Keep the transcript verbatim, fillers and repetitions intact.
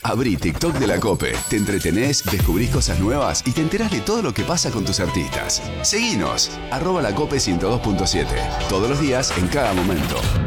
Abrí TikTok de la COPE. Te entretenés, descubrís cosas nuevas y te enterás de todo lo que pasa con tus artistas. Seguinos, arroba la COPE ciento dos punto siete. Todos los días, en cada momento.